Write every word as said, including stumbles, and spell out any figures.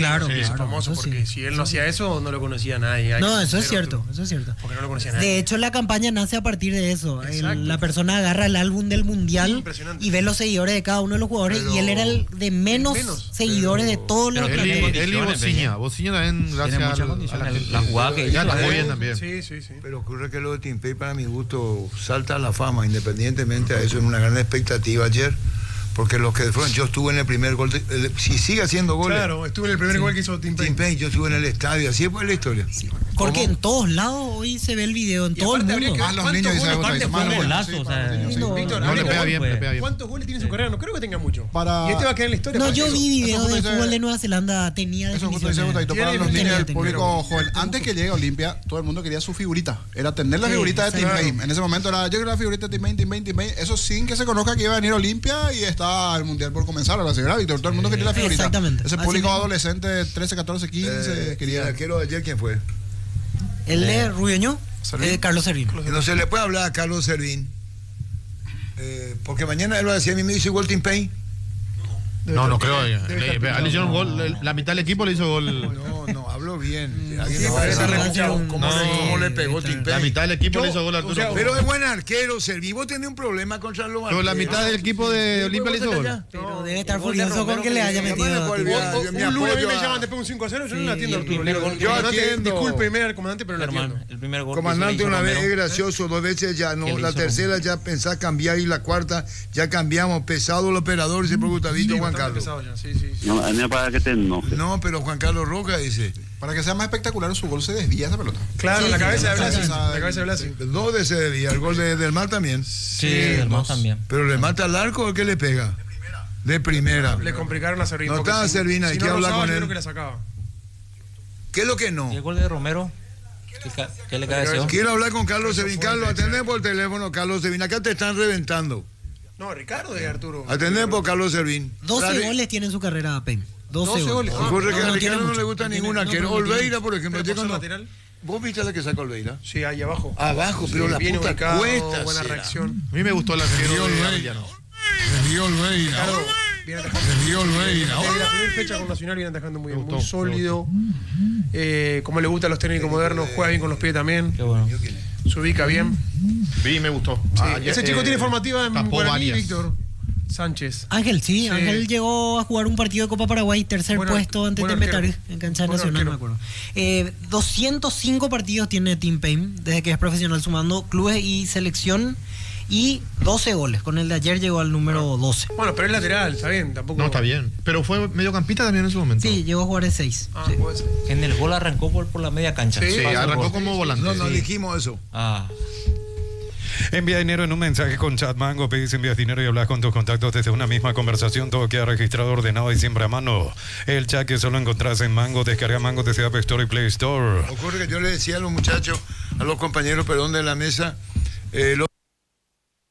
Claro, Sí, claro, es famoso eso porque sí. si él no hacía eso, no lo conocía nadie. Hay No, que eso es ser cierto, Arturo, eso es cierto. porque no lo conocía nadie. De hecho, la campaña nace a partir de eso. El- Exacto. la persona agarra el álbum del mundial Impresionante. y ve los seguidores de cada uno de los jugadores Pero- y él era el de menos, menos, seguidores pero- de todos los Él Pero y, tiene extranjeros. él y condiciones, Bociña. Peña. Bociña también, gracias Tiene muchas al- a condiciones. la, La jugada que ya hizo. atajó bien también. Sí, sí, sí. Pero ocurre que lo de Timpey, para mi gusto, salta a la fama, independientemente a eso, es una gran expectativa ayer, porque los que fueron, yo estuve en el primer gol, de- el- si sigue haciendo goles, Claro, estuve en el primer gol que hizo Tim Payne. Timpey, yo estuve en el estadio, así fue la historia. Porque ¿Cómo? en todos lados hoy se ve el video, en Y todo el aparte habría mundo. que- Más los ¿Cuántos niños dicen goles? otra Aparte vez, fue más los un niños, golazo, sí, o para sea, los niños, sí. no, Víctor, No, habría le que- pega bien, le pega bien. ¿Cuántos goles tiene en su carrera? No creo que tenga mucho. Para- Y este va a quedar en la historia. No, para yo eso. vi videos Eso de justo fútbol dice- de Nueva Zelanda, tenía Eso justo dice definiciones. Gustavo, para Tiene los niños del definiciones, público pero- joven. Antes que llegue a Olimpia, todo el mundo quería su figurita. Era tener la Sí, figurita de Tim claro. Payne. En ese momento era, yo quiero la figurita de Tim Payne, Tim Payne, Tim Payne. Eso sin que se conozca que iba a venir a Olimpia y está el mundial por comenzar. Ahora sí, ¿verdad, Víctor? Todo el mundo quería la figurita. Exactamente. Ese Así público mismo. adolescente, trece, catorce, quince, Eh, quería. ¿El arquero de ayer quién fue? El de Rubioño, Servín. eh, Carlos Servín. No se le puede hablar a Carlos Servín, eh, porque mañana él va a decir, a mí me hizo igual Tim Payne. No, no creo. Debe Le, estar le- picado. le hicieron gol, le- la mitad del equipo le hizo gol. No, no, hablo bien. Alguien Sí, me va a parece decir repuchado. cómo, cómo No, le, cómo le pegó Víctor. Tim La Payne. mitad del equipo Yo- le hizo gol a o Arturo. sea, Pero es buen arquero, Servín. Vos tenés un problema contra los Pero la arqueros. mitad del equipo de Olimpia le hizo gol. Pero debe estar el gol de furioso con Romero que le que haya le- metido. Llamame por el tipo. video. O- Yo me un lunes a mí apoyo me a- llaman después de un cinco a cero, yo no Sí, lo atiendo, y el Arturo. primer Le digo, gol- yo comandante, atiendo. discúlpeme, comandante, pero lo Germán, atiendo. el primer gol. Comandante, una vez es gracioso, dos veces ya no, ¿Qué le la hizo tercera ya pensás cambiar y la cuarta ya cambiamos, pesado el operador, dice por Gustavito Sí, Juan bastante Carlos. pesado ya, sí, sí, sí. No, a mí me parece que te enojes. No, pero Juan Carlos Roca dice, Para que sea más espectacular su gol, se desvía esa pelota. Claro, Sí, la sí, cabeza de sí, Blasi, sí, la sí. cabeza de Blasi. dos de ese debía, el gol de, del Mar también. Sí, del más también. Pero le mata al arco o qué le pega? De primera. Le complicaron a Servín. No porque estaba si- Servín, hay si que no hablar rozaba, con yo él. creo que la sacaba. ¿Qué es lo que no? ¿Y el gol de Romero? ¿Qué, ca- qué le cabeceó? Quiero hablar con Carlos Eso Servín. fue Carlos, intenso. atendé por teléfono, Carlos Servín. Acá te están reventando. No, Ricardo de Arturo. Atendé por Carlos Servín. doce Dale. goles tiene en su carrera, Payne. doce, doce goles. goles. Ocurre que No, a no tiene Ricardo no mucho. le gusta No tiene- ninguna. no, que pero no tiene Olveira, mucho. por ejemplo. Pero llega por ser cuando- lateral. ¿Vos viste la que saca Olveira? Sí, ahí abajo. Abajo, pero la Bien puta ubicado, cuesta. buena será. reacción. A mí me gustó el arquero Dio de Olveira. Arellano. Dio Olveira. Ricardo, viene atajando. Dio Olveira. Desde la primera fecha con Nacional viene atajando muy, Me muy gustó, me sólido. Eh, como le gusta a los técnicos modernos, juega bien con los pies también. Qué bueno. Se ubica bien. Vi, me gustó. Sí, Ah, ya, ese chico eh, tiene formativa en tapó Guaraní, varias. Víctor Sánchez. Ángel, sí, Sí. Ángel llegó a jugar un partido de Copa Paraguay, tercer Bueno, puesto ante buen Tembetar arquero. en cancha Buen nacional, arquero. me acuerdo. Eh, doscientos cinco partidos tiene Tim Payne desde que es profesional, sumando clubes y selección, y doce goles. Con el de ayer llegó al número doce. Bueno, pero es lateral, está bien, tampoco. No, está bien. Pero fue mediocampista también en su momento. Sí, llegó a jugar de seis. Ah, puede ser. En el gol arrancó por, por la media cancha. Sí, Sí, Pasó el arrancó gol. como volante. No, no Sí. dijimos eso. Ah, Envía dinero en un mensaje con Chat Mango, pedís envías dinero y hablas con tus contactos desde una misma conversación, todo queda registrado, ordenado y siempre a mano. El chat que solo encontrás en Mango, descarga Mango desde App Store y Play Store. Ocurre que yo le decía a los muchachos, a los compañeros, perdón, de la mesa, eh, los